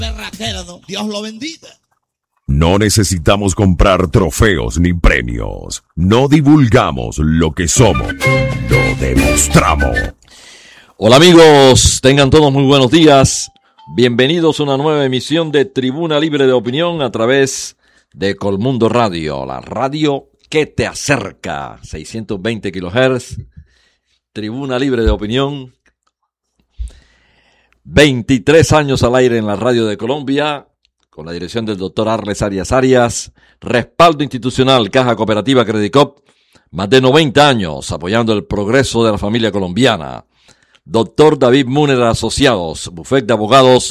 perraquero, Dios lo bendiga. No necesitamos comprar trofeos ni premios. No divulgamos lo que somos. Lo demostramos. Hola amigos, tengan todos muy buenos días. Bienvenidos a una nueva emisión de Tribuna Libre de Opinión a través de Colmundo Radio, la radio que te acerca. 620 kHz, Tribuna Libre de Opinión. 23 años al aire en la radio de Colombia, con la dirección del doctor Arles Arias Arias. Respaldo institucional, Caja Cooperativa Credicop. Más de 90 años apoyando el progreso de la familia colombiana. Doctor David Múnera Asociados, bufete de abogados